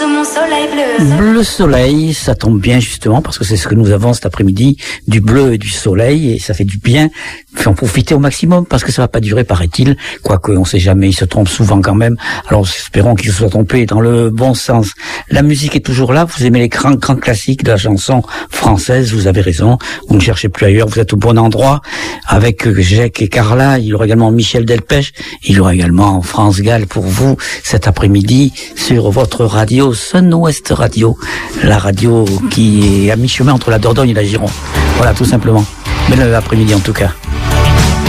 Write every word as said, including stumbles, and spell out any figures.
sous mon soleil bleu. Bleu soleil, ça tombe bien justement parce que c'est ce que nous avons cet après-midi, du bleu et du soleil, et ça fait du bien. Il faut en profiter au maximum parce que ça va pas durer, paraît-il. Quoique, on sait jamais, il se trompe souvent quand même. Alors espérons qu'il se soit trompé dans le bon sens. La musique est toujours là. Vous aimez les grands, grands classiques de la chanson française, vous avez raison. Vous ne cherchez plus ailleurs, vous êtes au bon endroit. Avec Jacques et Carla, il y aura également Michel Delpech, il y aura également France Gall pour vous cet après-midi sur votre radio Sun West Radio, la radio qui est à mi-chemin entre la Dordogne et la Gironde. Voilà, tout simplement. Bel après-midi en tout cas.